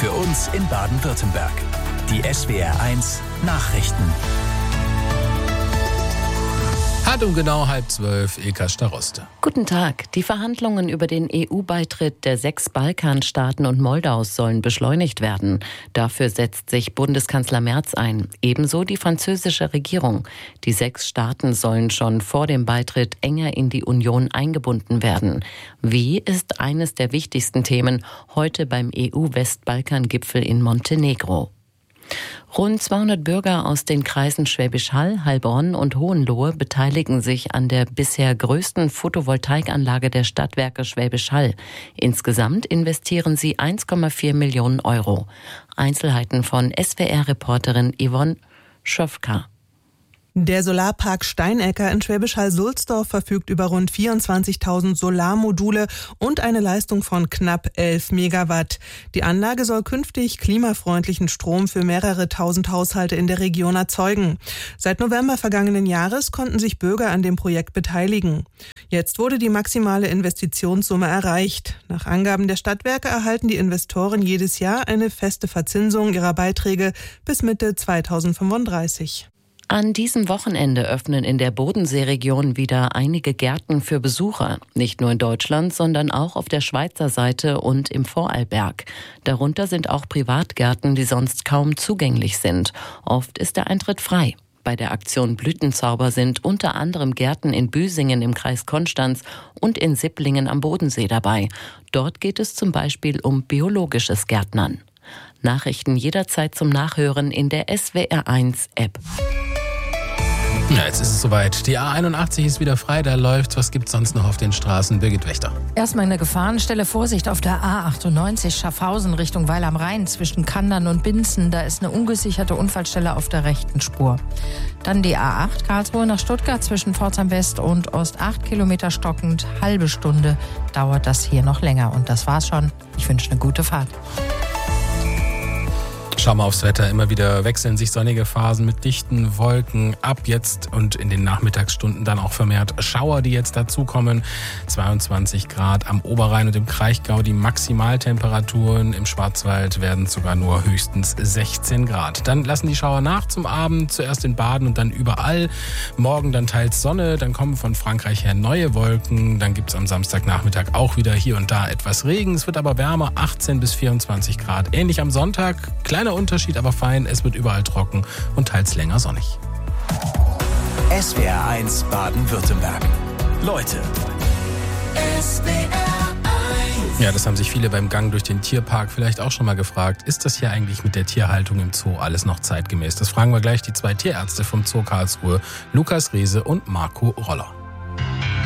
Für uns in Baden-Württemberg. Die SWR1 Nachrichten. Hat um genau 11:30 Ilka Staroste. Guten Tag. Die Verhandlungen über den EU-Beitritt der 6 Balkanstaaten und Moldaus sollen beschleunigt werden. Dafür setzt sich Bundeskanzler Merz ein. Ebenso die französische Regierung. Die 6 Staaten sollen schon vor dem Beitritt enger in die Union eingebunden werden. Wie ist eines der wichtigsten Themen heute beim EU-Westbalkan-Gipfel in Montenegro. Rund 200 Bürger aus den Kreisen Schwäbisch Hall, Heilbronn und Hohenlohe beteiligen sich an der bisher größten Photovoltaikanlage der Stadtwerke Schwäbisch Hall. Insgesamt investieren sie 1,4 Millionen Euro. Einzelheiten von SWR-Reporterin Yvonne Schofka. Der Solarpark Steinecker in Schwäbisch Hall-Sulzdorf verfügt über rund 24.000 Solarmodule und eine Leistung von knapp 11 Megawatt. Die Anlage soll künftig klimafreundlichen Strom für mehrere tausend Haushalte in der Region erzeugen. Seit November vergangenen Jahres konnten sich Bürger an dem Projekt beteiligen. Jetzt wurde die maximale Investitionssumme erreicht. Nach Angaben der Stadtwerke erhalten die Investoren jedes Jahr eine feste Verzinsung ihrer Beiträge bis Mitte 2035. An diesem Wochenende öffnen in der Bodenseeregion wieder einige Gärten für Besucher. Nicht nur in Deutschland, sondern auch auf der Schweizer Seite und im Vorarlberg. Darunter sind auch Privatgärten, die sonst kaum zugänglich sind. Oft ist der Eintritt frei. Bei der Aktion Blütenzauber sind unter anderem Gärten in Büsingen im Kreis Konstanz und in Sipplingen am Bodensee dabei. Dort geht es zum Beispiel um biologisches Gärtnern. Nachrichten jederzeit zum Nachhören in der SWR1-App. Ja, jetzt ist es soweit. Die A81 ist wieder frei, da läuft. Was gibt's sonst noch auf den Straßen? Birgit Wächter. Erstmal eine Gefahrenstelle. Vorsicht auf der A98 Schaffhausen Richtung Weil am Rhein zwischen Kandern und Binzen. Da ist eine ungesicherte Unfallstelle auf der rechten Spur. Dann die A8 Karlsruhe nach Stuttgart zwischen Pforzheim West und Ost 8 Kilometer stockend. Halbe Stunde dauert das hier noch länger. Und das war's schon. Ich wünsche eine gute Fahrt. Schau mal aufs Wetter. Immer wieder wechseln sich sonnige Phasen mit dichten Wolken. Ab jetzt und in den Nachmittagsstunden dann auch vermehrt Schauer, die jetzt dazukommen. 22 Grad am Oberrhein und im Kraichgau. Die Maximaltemperaturen im Schwarzwald werden sogar nur höchstens 16 Grad. Dann lassen die Schauer nach zum Abend. Zuerst in Baden und dann überall. Morgen dann teils Sonne. Dann kommen von Frankreich her neue Wolken. Dann gibt's am Samstagnachmittag auch wieder hier und da etwas Regen. Es wird aber wärmer. 18 bis 24 Grad. Ähnlich am Sonntag. Kleiner Unterschied, aber fein. Es wird überall trocken und teils länger sonnig. SWR1 Baden-Württemberg. Leute. SWR1. Ja, das haben sich viele beim Gang durch den Tierpark vielleicht auch schon mal gefragt. Ist das hier eigentlich mit der Tierhaltung im Zoo alles noch zeitgemäß? Das fragen wir gleich die 2 Tierärzte vom Zoo Karlsruhe, Lukas Reese und Marco Roller.